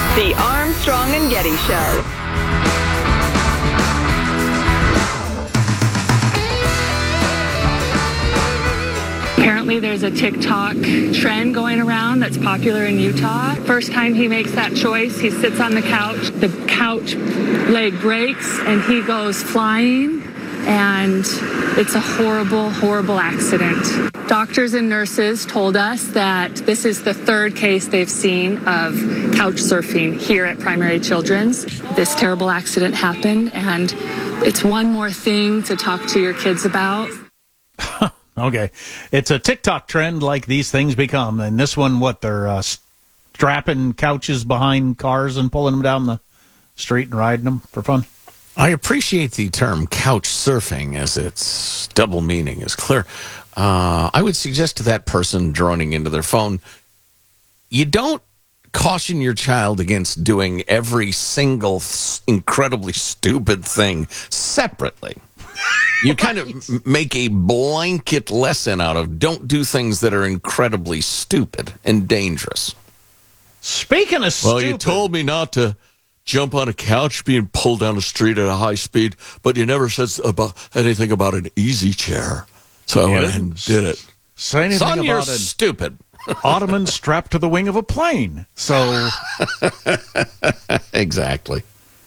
The Armstrong and Getty Show. Apparently there's a TikTok trend going around that's popular in Utah. First time he makes that choice, he sits on the couch leg breaks, and he goes flying, and it's a horrible, horrible accident. Doctors and nurses told us that this is the third case they've seen of couch surfing here at Primary Children's. This terrible accident happened, and it's one more thing to talk to your kids about. Okay. It's a TikTok trend like these things become. And this one, they're strapping couches behind cars and pulling them down the street and riding them for fun? I appreciate the term couch surfing as its double meaning is clear. I would suggest to that person droning into their phone, you don't caution your child against doing every single incredibly stupid thing separately. You kind of make a blanket lesson out of don't do things that are incredibly stupid and dangerous. Speaking of stupid... Well, you told me not to jump on a couch being pulled down the street at a high speed, but you never said anything about an easy chair. So I went ahead and did it. Say anything Son, about you're an stupid. ottoman strapped to the wing of a plane. So... Exactly.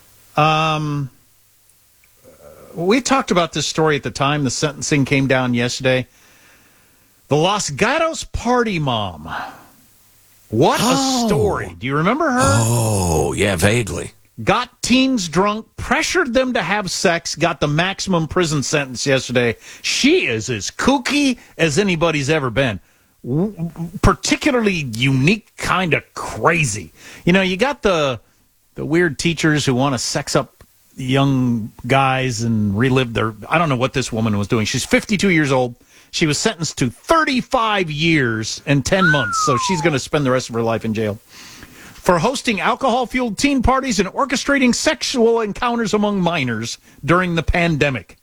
We talked about this story at the time. The sentencing came down yesterday. The Los Gatos party mom. What a story. Do you remember her? Oh, yeah, vaguely. Got teens drunk, pressured them to have sex, got the maximum prison sentence yesterday. She is as kooky as anybody's ever been. Particularly unique, kind of crazy. You know, you got the weird teachers who want to sex up young guys and relive their... I don't know what this woman was doing. She's 52 years old. She was sentenced to 35 years and 10 months, so she's going to spend the rest of her life in jail for hosting alcohol-fueled teen parties and orchestrating sexual encounters among minors during the pandemic.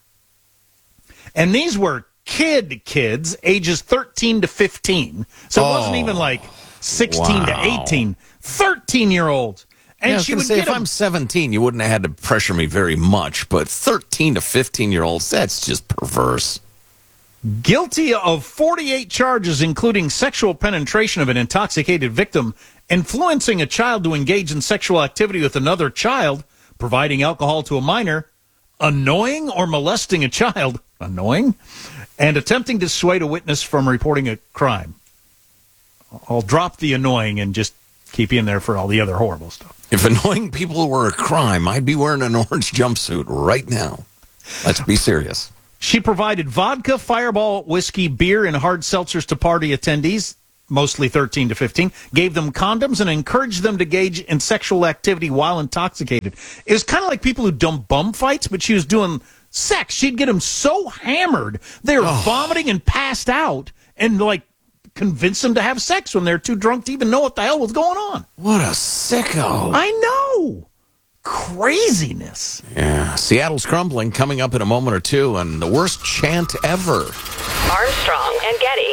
And these were kids, ages 13 to 15. So it wasn't even like 16 to 18. 13-year-olds. And I was she going would to say, get if I'm 17, you wouldn't have had to pressure me very much. But 13 to 15-year-olds, that's just perverse. Guilty of 48 charges, including sexual penetration of an intoxicated victim, influencing a child to engage in sexual activity with another child, providing alcohol to a minor, annoying or molesting a child, annoying, and attempting to dissuade a witness from reporting a crime. I'll drop the annoying and just keep you in there for all the other horrible stuff. If annoying people were a crime, I'd be wearing an orange jumpsuit right now. Let's be serious. She provided vodka, Fireball, whiskey, beer, and hard seltzers to party attendees, mostly 13 to 15, gave them condoms, and encouraged them to engage in sexual activity while intoxicated. It was kind of like people who dump bum fights, but she was doing sex. She'd get them so hammered, they were vomiting and passed out, and convince them to have sex when they're too drunk to even know what the hell was going on. What a sicko. I know. Craziness. Yeah. Seattle's crumbling, coming up in a moment or two, and the worst chant ever. Armstrong and Getty.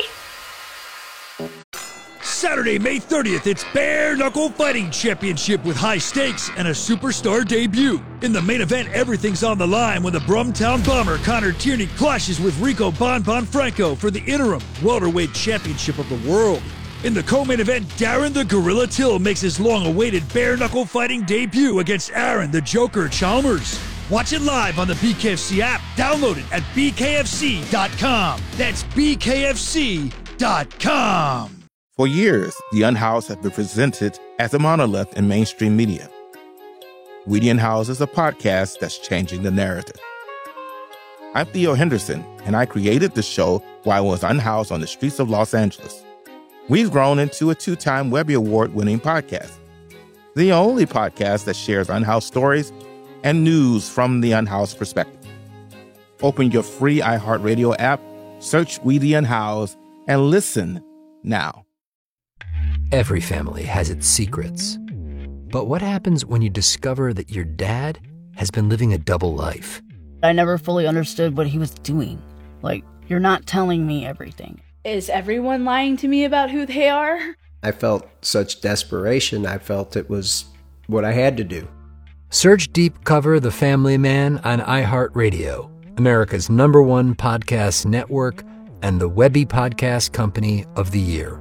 Saturday, May 30th, it's Bare Knuckle Fighting Championship with high stakes and a superstar debut. In the main event, everything's on the line when the Brumtown Bomber Connor Tierney clashes with Rico Bon Franco for the interim welterweight championship of the world. In the co-main event, Darren the Gorilla Till makes his long-awaited Bare Knuckle Fighting debut against Aaron the Joker Chalmers. Watch it live on the BKFC app. Download it at bkfc.com. That's bkfc.com. For years, The Unhoused have been presented as a monolith in mainstream media. We The Unhoused is a podcast that's changing the narrative. I'm Theo Henderson, and I created the show while I was unhoused on the streets of Los Angeles. We've grown into a 2-time Webby Award-winning podcast, the only podcast that shares unhoused stories and news from the unhoused perspective. Open your free iHeartRadio app, search We The Unhoused, and listen now. Every family has its secrets. But what happens when you discover that your dad has been living a double life? I never fully understood what he was doing. You're not telling me everything. Is everyone lying to me about who they are? I felt such desperation. I felt it was what I had to do. Search Deep Cover The Family Man on iHeartRadio, America's #1 podcast network and the Webby Podcast Company of the Year.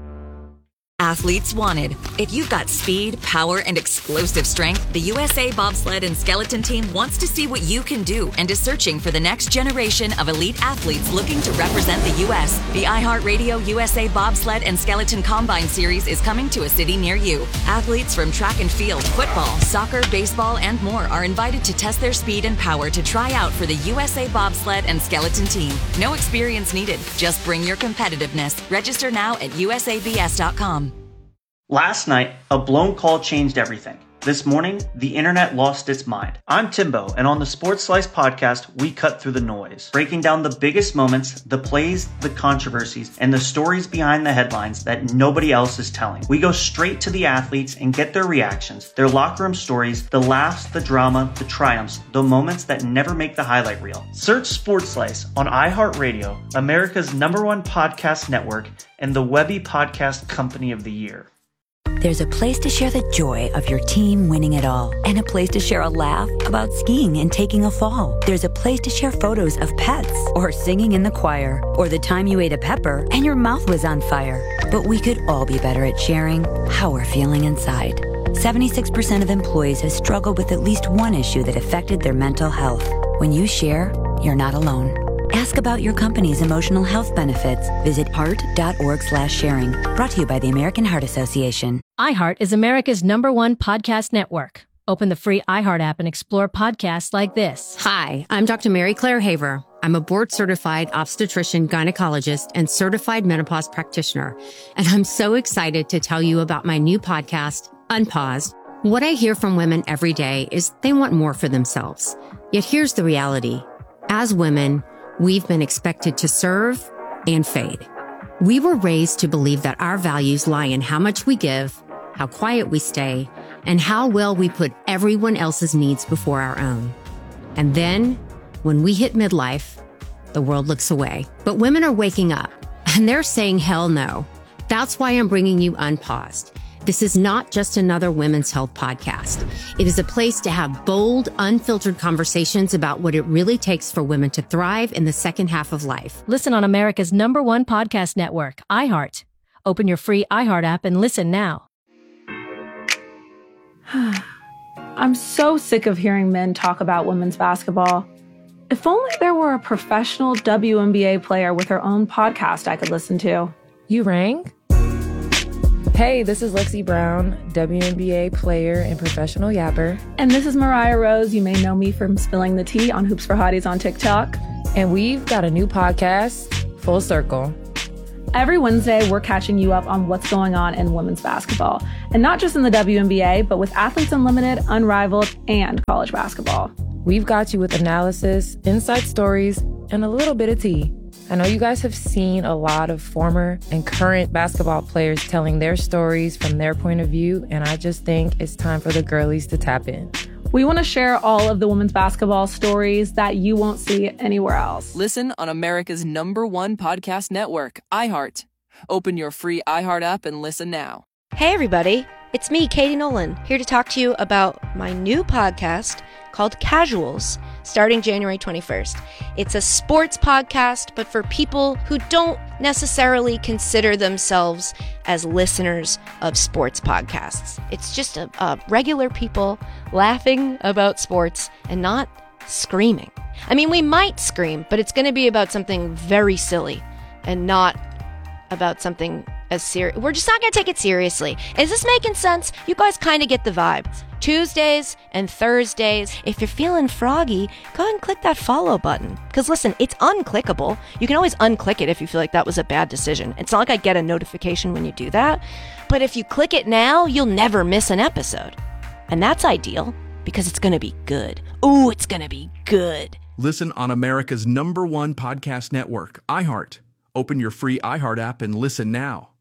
Athletes wanted. If you've got speed, power, and explosive strength, the USA Bobsled and Skeleton Team wants to see what you can do and is searching for the next generation of elite athletes looking to represent the U.S. The iHeartRadio USA Bobsled and Skeleton Combine Series is coming to a city near you. Athletes from track and field, football, soccer, baseball, and more are invited to test their speed and power to try out for the USA Bobsled and Skeleton Team. No experience needed. Just bring your competitiveness. Register now at usabs.com. Last night, a blown call changed everything. This morning, the internet lost its mind. I'm Timbo, and on the Sports Slice podcast, we cut through the noise, breaking down the biggest moments, the plays, the controversies, and the stories behind the headlines that nobody else is telling. We go straight to the athletes and get their reactions, their locker room stories, the laughs, the drama, the triumphs, the moments that never make the highlight reel. Search Sports Slice on iHeartRadio, America's #1 podcast network, and the Webby Podcast Company of the Year. There's a place to share the joy of your team winning it all, and a place to share a laugh about skiing and taking a fall. There's a place to share photos of pets, or singing in the choir, or the time you ate a pepper and your mouth was on fire. But we could all be better at sharing how we're feeling inside. 76% of employees have struggled with at least one issue that affected their mental health. When you share, you're not alone. Ask about your company's emotional health benefits. Visit heart.org/sharing. Brought to you by the American Heart Association. iHeart is America's #1 podcast network. Open the free iHeart app and explore podcasts like this. Hi, I'm Dr. Mary Claire Haver. I'm a board-certified obstetrician, gynecologist, and certified menopause practitioner. And I'm so excited to tell you about my new podcast, Unpaused. What I hear from women every day is they want more for themselves. Yet here's the reality. As women, we've been expected to serve and fade. We were raised to believe that our values lie in how much we give, how quiet we stay, and how well we put everyone else's needs before our own. And then, when we hit midlife, the world looks away. But women are waking up, and they're saying hell no. That's why I'm bringing you Unpaused. This is not just another women's health podcast. It is a place to have bold, unfiltered conversations about what it really takes for women to thrive in the second half of life. Listen on America's #1 podcast network, iHeart. Open your free iHeart app and listen now. I'm so sick of hearing men talk about women's basketball. If only there were a professional WNBA player with her own podcast I could listen to. You rang? Hey, this is Lexi Brown, WNBA player and professional yapper. And this is Mariah Rose. You may know me from spilling the tea on Hoops for Hotties on TikTok. And we've got a new podcast, Full Circle. Every Wednesday, we're catching you up on what's going on in women's basketball. And not just in the WNBA, but with Athletes Unlimited, Unrivaled, and college basketball. We've got you with analysis, inside stories, and a little bit of tea. I know you guys have seen a lot of former and current basketball players telling their stories from their point of view, and I just think it's time for the girlies to tap in. We want to share all of the women's basketball stories that you won't see anywhere else. Listen on America's #1 podcast network, iHeart. Open your free iHeart app and listen now. Hey everybody, it's me, Katie Nolan, here to talk to you about my new podcast called Casuals, starting January 21st. It's a sports podcast, but for people who don't necessarily consider themselves as listeners of sports podcasts. It's just a regular people laughing about sports and not screaming. I mean, we might scream, but it's going to be about something very silly and not about something as serious. We're just not going to take it seriously. Is this making sense? You guys kind of get the vibe. Tuesdays and Thursdays. If you're feeling froggy, go ahead and click that follow button. Because listen, it's unclickable. You can always unclick it if you feel like that was a bad decision. It's not like I get a notification when you do that. But if you click it now, you'll never miss an episode. And that's ideal because it's going to be good. Ooh, it's going to be good. Listen on America's #1 podcast network, iHeart. Open your free iHeart app and listen now.